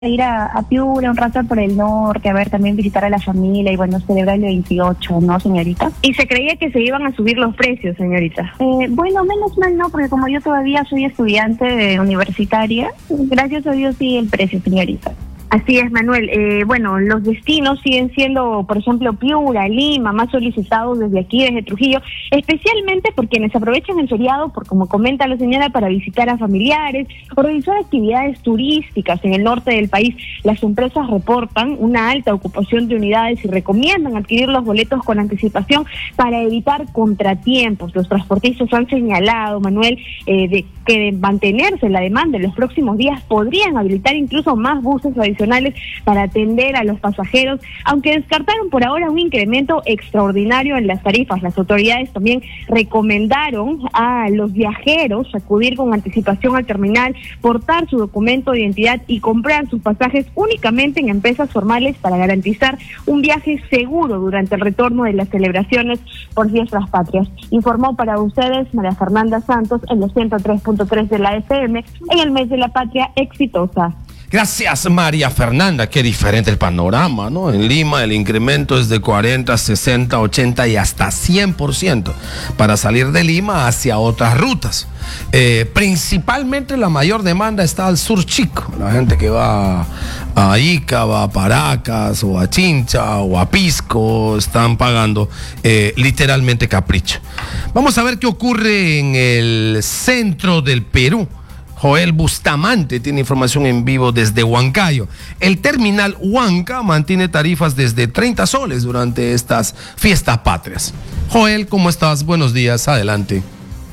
ir a Piura un rato por el norte, a ver, también visitar a la familia y bueno, celebrar el 28, ¿no, señorita? Y se creía que se iban a subir los precios, señorita. Bueno, menos mal no, porque como yo todavía soy estudiante universitaria, gracias a Dios sí el precio, señorita. Así es, Manuel. Bueno, los destinos siguen siendo, por ejemplo, Piura, Lima, más solicitados desde aquí, desde Trujillo, especialmente por quienes aprovechan el feriado, por como comenta la señora, para visitar a familiares o realizar actividades turísticas en el norte del país. Las empresas reportan una alta ocupación de unidades y recomiendan adquirir los boletos con anticipación para evitar contratiempos. Los transportistas han señalado, Manuel, de mantenerse la demanda en los próximos días podrían habilitar incluso más buses adicionales para atender a los pasajeros, aunque descartaron por ahora un incremento extraordinario en las tarifas. Las autoridades también recomendaron a los viajeros acudir con anticipación al terminal, portar su documento de identidad y comprar sus pasajes únicamente en empresas formales para garantizar un viaje seguro durante el retorno de las celebraciones por fiestas patrias. Informó para ustedes María Fernanda Santos en los 103.3 de la FM en el mes de la patria exitosa. Gracias, María Fernanda. Qué diferente el panorama, ¿no? En Lima el incremento es de 40, 60, 80 y hasta 100% para salir de Lima hacia otras rutas. Principalmente la mayor demanda está al sur chico. La gente que va a Ica, va a Paracas o a Chincha o a Pisco están pagando literalmente capricho. Vamos a ver qué ocurre en el centro del Perú. Joel Bustamante tiene información en vivo desde Huancayo. El terminal Huanca mantiene tarifas desde 30 soles durante estas fiestas patrias. Joel, ¿cómo estás? Buenos días, adelante.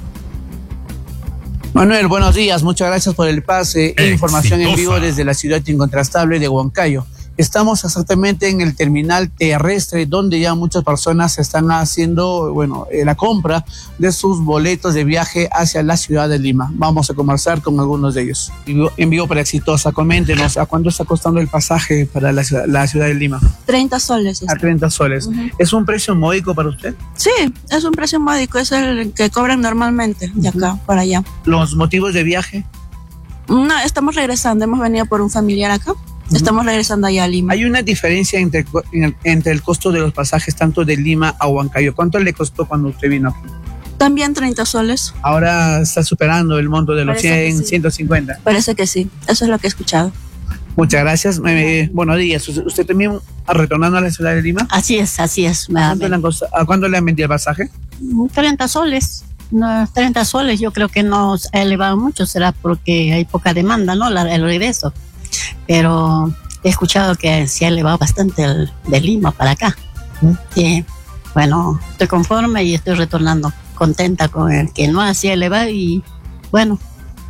Manuel, buenos días, muchas gracias por el pase. Información en vivo desde la ciudad incontrastable de Huancayo. Estamos exactamente en el terminal terrestre donde ya muchas personas están haciendo, la compra de sus boletos de viaje hacia la ciudad de Lima. Vamos a conversar con algunos de ellos. En vivo para Exitosa, coméntenos, ¿a cuánto está costando el pasaje para la ciudad de Lima? 30 soles. A 30 soles. ¿Es un precio módico para usted? Sí, es un precio módico, es el que cobran normalmente de acá para allá. ¿Los motivos de viaje? No, estamos regresando, hemos venido por un familiar acá. Estamos regresando allá a Lima. ¿Hay una diferencia entre el costo de los pasajes tanto de Lima a Huancayo? ¿Cuánto le costó cuando usted vino aquí? También 30 soles. Ahora está superando el monto de los 100, sí. 150. Parece que sí, eso es lo que he escuchado. Muchas gracias. Buenos días. ¿Usted también retornando a la ciudad de Lima? Así es. ¿A cuánto le han vendido el pasaje? 30 soles. No, 30 soles yo creo que no ha elevado mucho, será porque hay poca demanda, ¿no? El regreso. Pero he escuchado que se ha elevado bastante de Lima para acá. Y bueno, estoy conforme y estoy retornando contenta con el que no hacía elevar y bueno,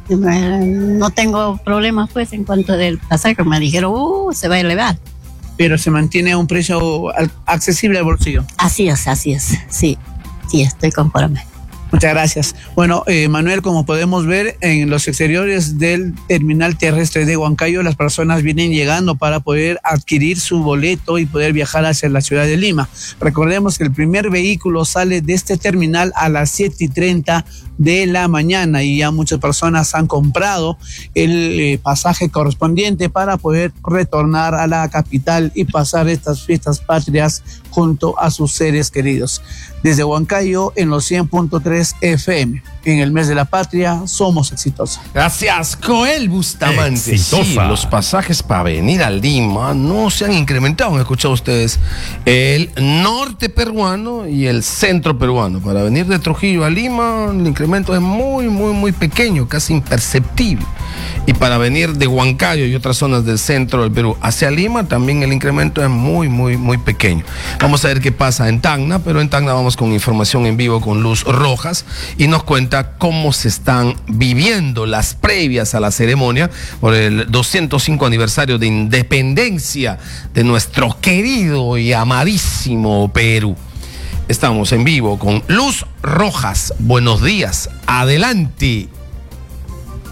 no tengo problemas pues en cuanto del pasaje. Me dijeron, se va a elevar. Pero se mantiene a un precio accesible al bolsillo. Así es, sí, estoy conforme. Muchas gracias. Bueno, Manuel, como podemos ver en los exteriores del terminal terrestre de Huancayo, las personas vienen llegando para poder adquirir su boleto y poder viajar hacia la ciudad de Lima. Recordemos que el primer vehículo sale de este terminal a las 7:30 de la mañana y ya muchas personas han comprado el pasaje correspondiente para poder retornar a la capital y pasar estas fiestas patrias junto a sus seres queridos. Desde Huancayo en los 100.3 FM. En el mes de la patria somos exitosos. Gracias, Joel Bustamante. Exitosa. Sí, los pasajes para venir a Lima no se han incrementado. Han escuchado ustedes el norte peruano y el centro peruano. Para venir de Trujillo a Lima, el incremento es muy pequeño, casi imperceptible. Y para venir de Huancayo y otras zonas del centro del Perú hacia Lima, también el incremento es muy pequeño. Vamos a ver qué pasa en Tacna, pero en Tacna vamos con información en vivo con Luz Rojas y nos cuenta cómo se están viviendo las previas a la ceremonia por el 205 aniversario de independencia de nuestro querido y amadísimo Perú. Estamos en vivo con Luz Rojas. Buenos días, adelante.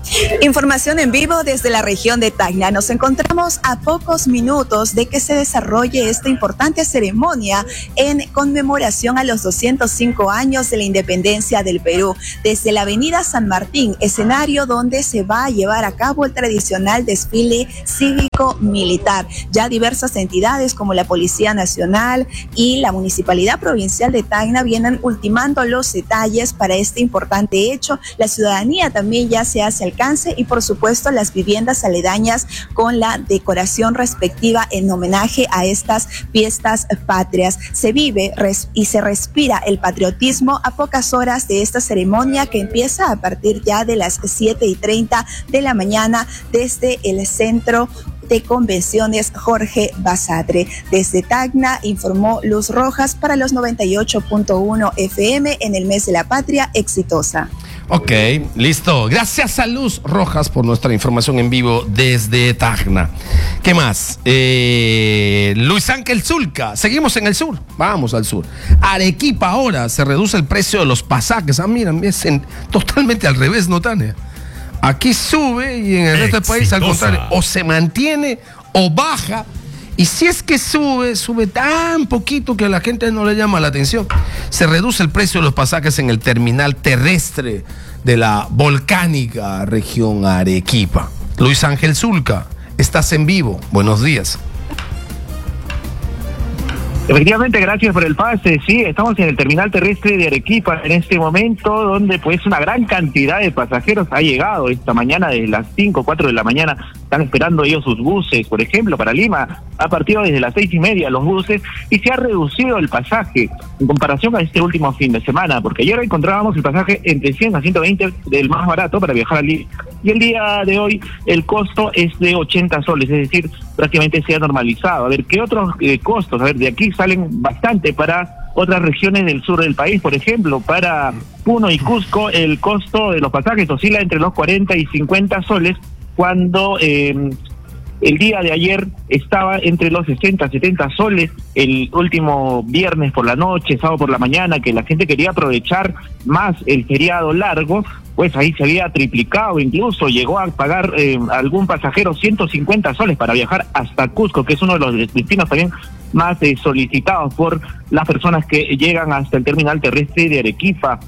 Información en vivo desde la región de Tacna. Nos encontramos a pocos minutos de que se desarrolle esta importante ceremonia en conmemoración a los 205 años de la independencia del Perú. Desde la avenida San Martín, escenario donde se va a llevar a cabo el tradicional desfile cívico-militar. Ya diversas entidades como la Policía Nacional y la Municipalidad Provincial de Tacna vienen ultimando los detalles para este importante hecho. La ciudadanía también ya se hace alcance y por supuesto las viviendas aledañas con la decoración respectiva en homenaje a estas fiestas patrias. Se vive y se respira el patriotismo a pocas horas de esta ceremonia que empieza a partir ya de las 7:30 de la mañana desde el centro de convenciones Jorge Basadre. Desde Tacna informó Luz Rojas para los 98.1 FM en el mes de la patria exitosa. Ok, listo. Gracias a Luz Rojas por nuestra información en vivo desde Tacna. ¿Qué más? Luis Ángel Zulca. Seguimos en el sur. Vamos al sur. Arequipa ahora se reduce el precio de los pasajes. Miren, es totalmente al revés, ¿no, Tania? Aquí sube y en el resto del país al contrario, o se mantiene o baja, y si es que sube tan poquito que a la gente no le llama la atención. Se reduce el precio de los pasajes en el terminal terrestre de la volcánica región Arequipa. Luis Ángel Zulca, estás en vivo, buenos días. Efectivamente, gracias por el pase. Sí, estamos en el terminal terrestre de Arequipa en este momento, donde pues una gran cantidad de pasajeros ha llegado esta mañana desde las 5, 4 de la mañana. Están esperando ellos sus buses, por ejemplo, para Lima. Ha partido desde las 6:30 los buses y se ha reducido el pasaje en comparación a este último fin de semana, porque ayer encontrábamos el pasaje entre 100 a 120 del más barato para viajar a Lima. Y el día de hoy el costo es de 80 soles, es decir, prácticamente se ha normalizado. A ver, ¿qué otros costos? A ver, de aquí salen bastante para otras regiones del sur del país. Por ejemplo, para Puno y Cusco el costo de los pasajes oscila entre los 40 y 50 soles, cuando el día de ayer estaba entre los 60, 70 soles. El último viernes por la noche, sábado por la mañana, que la gente quería aprovechar más el feriado largo, pues ahí se había triplicado, incluso llegó a pagar algún pasajero 150 soles para viajar hasta Cusco, que es uno de los destinos también más solicitados por las personas que llegan hasta el terminal terrestre de Arequipa.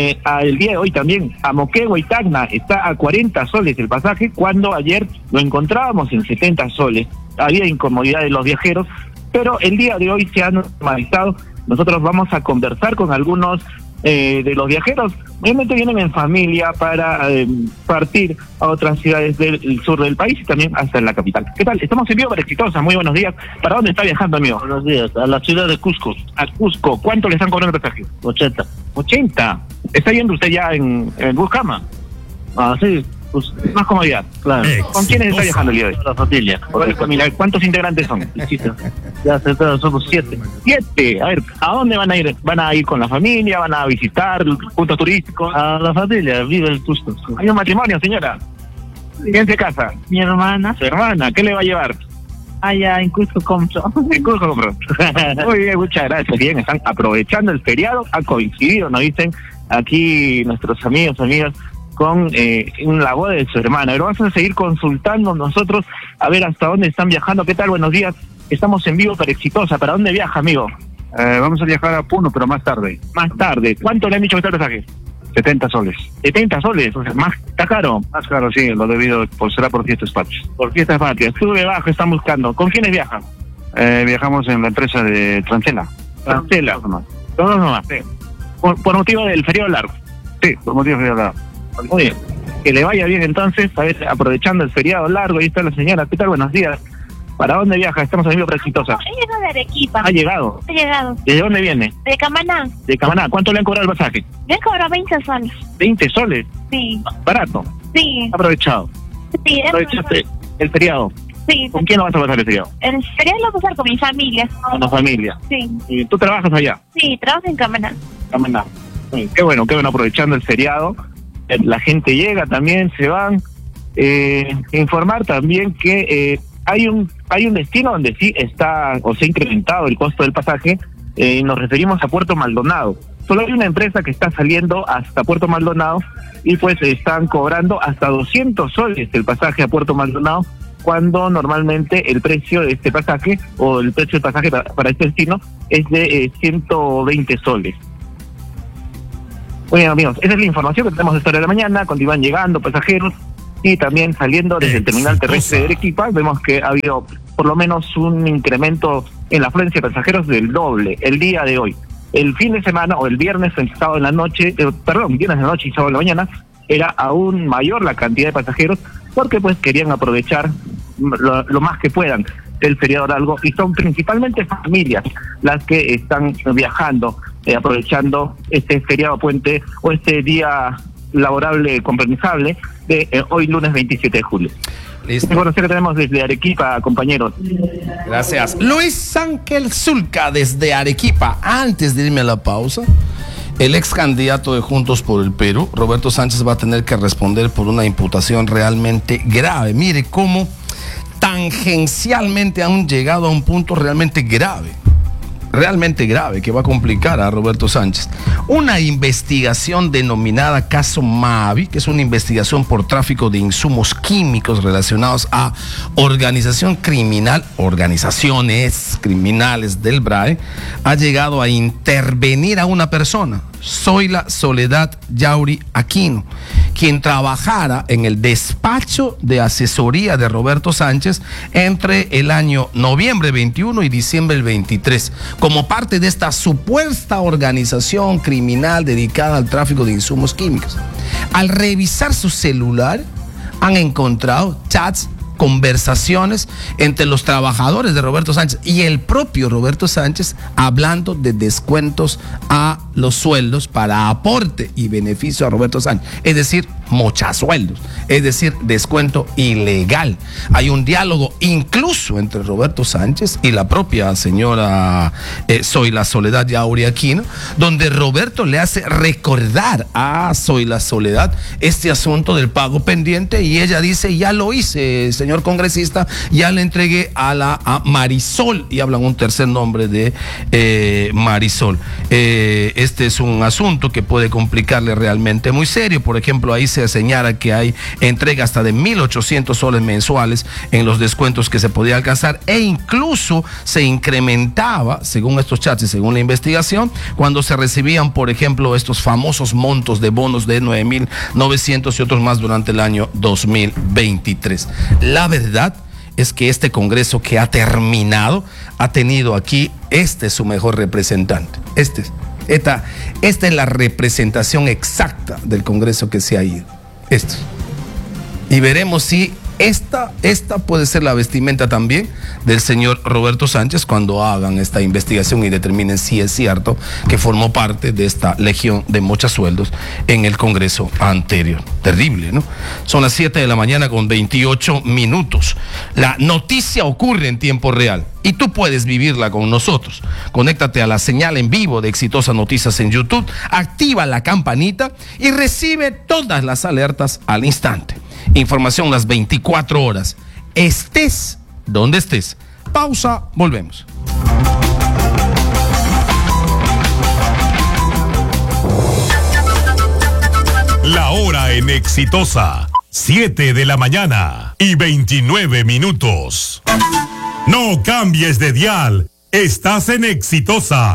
El día de hoy también a Moquegua y Tacna está a 40 soles el pasaje, cuando ayer lo encontrábamos en 70 soles. Había incomodidad de los viajeros, pero el día de hoy se ha normalizado. Nosotros vamos a conversar con algunos de los viajeros. Obviamente vienen en familia para partir a otras ciudades del sur del país y también hasta en la capital. ¿Qué tal? Estamos en vivo para Exitosa. Muy buenos días. ¿Para dónde está viajando, amigo? Buenos días. A la ciudad de Cusco. A Cusco. ¿Cuánto le están cobrando el pasaje? 80. 80. ¿Está yendo usted ya en Buscama? Ah, sí. Pues, más comodidad. Claro. ¿Con quiénes está viajando el día de hoy? La familia. ¿Cuántos integrantes son? Ya somos 7. 7. A ver, ¿a dónde van a ir? ¿Van a ir con la familia? ¿Van a visitar puntos turísticos? A la familia, vive el Cusco. ¿Hay un matrimonio, señora? ¿Quién se casa? Mi hermana. Su hermana. ¿Qué le va a llevar? Allá en Cusco compro. En Cusco compro. Muy bien, muchas gracias. Bien, están aprovechando el feriado. Ha coincidido, nos dicen aquí nuestros amigos, amigas, con la boda de su hermana. Pero vamos a seguir consultando nosotros a ver hasta dónde están viajando. ¿Qué tal? Buenos días. Estamos en vivo para Exitosa. ¿Para dónde viaja, amigo? Vamos a viajar a Puno, pero más tarde. Más tarde. ¿Cuánto le han dicho que está el pasaje? 70 soles. 70 soles, o sea, más, ¿está caro? Más caro, sí, lo debido, será por fiestas patrias. Por fiestas patrias. Sube bajo, están buscando. ¿Con quiénes viajan? Viajamos en la empresa de Transela. Transela. Todos nomás. Sí. Por motivo del feriado largo. Sí, por motivo del feriado largo. Muy bien. Que le vaya bien entonces, a ver, aprovechando el feriado largo. Ahí está la señora. ¿Qué tal? Buenos días. ¿Para dónde viaja? Estamos en vivo para Exitosa. He llegado de Arequipa. ¿Ha llegado? He llegado. ¿De dónde viene? De Camaná. De Camaná. ¿Cuánto le han cobrado el pasaje? Me han cobrado 20 soles. ¿20 soles? Sí. ¿Barato? Sí. ¿Aprovechado? Sí. ¿Aprovechaste el feriado? Sí. ¿Con quién lo vas a pasar el feriado? El feriado lo voy a pasar con mi familia. Con la familia. Sí. ¿Y tú trabajas allá? Sí, trabajo en Camaná. Camaná. Qué bueno, aprovechando el feriado. La gente llega también, se van. Informar también que hay un destino donde sí está o se ha incrementado el costo del pasaje. Nos referimos a Puerto Maldonado. Solo hay una empresa que está saliendo hasta Puerto Maldonado y pues están cobrando hasta 200 soles el pasaje a Puerto Maldonado, cuando normalmente el precio de este pasaje o el precio del pasaje para este destino es de 120 soles. Muy bien, amigos, esa es la información que tenemos de esta hora de la mañana. Continúan llegando pasajeros y también saliendo desde el terminal terrestre de Arequipa. Vemos que ha habido por lo menos un incremento en la afluencia de pasajeros del doble el día de hoy. El fin de semana o el viernes, el sábado en la noche, viernes en la noche y sábado en la mañana, era aún mayor la cantidad de pasajeros porque pues querían aprovechar lo más que puedan el feriado largo, y son principalmente familias las que están viajando, aprovechando este feriado puente o este día laborable compensable de hoy lunes 27 de julio. Listo. Esta información que tenemos desde Arequipa, compañeros. Gracias. Luis Ángel Zulca desde Arequipa. Antes de irme a la pausa, el ex candidato de Juntos por el Perú, Roberto Sánchez, va a tener que responder por una imputación realmente grave. Mire cómo tangencialmente han llegado a un punto realmente grave, que va a complicar a Roberto Sánchez. Una investigación denominada Caso Mavi, que es una investigación por tráfico de insumos químicos relacionados a organizaciones criminales del BRAE, ha llegado a intervenir a una persona, Zoila Soledad Yauri Aquino, quien trabajara en el despacho de asesoría de Roberto Sánchez entre el año noviembre 21 y diciembre del 23, como parte de esta supuesta organización criminal dedicada al tráfico de insumos químicos. Al revisar su celular, han encontrado chats, conversaciones entre los trabajadores de Roberto Sánchez y el propio Roberto Sánchez, hablando de descuentos a los sueldos para aporte y beneficio a Roberto Sánchez, es decir, mochasueldos, es decir, descuento ilegal. Hay un diálogo incluso entre Roberto Sánchez y la propia señora Zoila Soledad Yauri Aquino, donde Roberto le hace recordar a Zoila Soledad este asunto del pago pendiente, y ella dice: ya lo hice, señor congresista, ya le entregué a Marisol, y hablan un tercer nombre de Marisol. Este es un asunto que puede complicarle realmente muy serio. Por ejemplo, ahí se señala que hay entrega hasta de 1.800 soles mensuales en los descuentos que se podía alcanzar, e incluso se incrementaba, según estos chats y según la investigación, cuando se recibían, por ejemplo, estos famosos montos de bonos de 9.900 y otros más durante el año 2023. La verdad es que este Congreso que ha terminado ha tenido aquí, este es su mejor representante. Esta es la representación exacta del Congreso que se ha ido. Y veremos si esta puede ser la vestimenta también del señor Roberto Sánchez cuando hagan esta investigación y determinen si es cierto que formó parte de esta legión de mochasueldos en el Congreso anterior. Terrible, ¿no? Son las 7 de la mañana con 28 minutos. La noticia ocurre en tiempo real y tú puedes vivirla con nosotros. Conéctate a la señal en vivo de Exitosa Noticias en YouTube, activa la campanita y recibe todas las alertas al instante. Información las 24 horas. Estés donde estés. Pausa, volvemos. La hora en Exitosa, 7 de la mañana y 29 minutos. No cambies de dial. Estás en Exitosa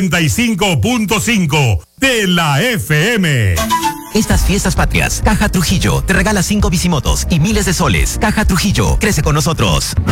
95.5 de la FM. Estas fiestas patrias, Caja Trujillo te regala 5 bicimotos y miles de soles. Caja Trujillo, crece con nosotros.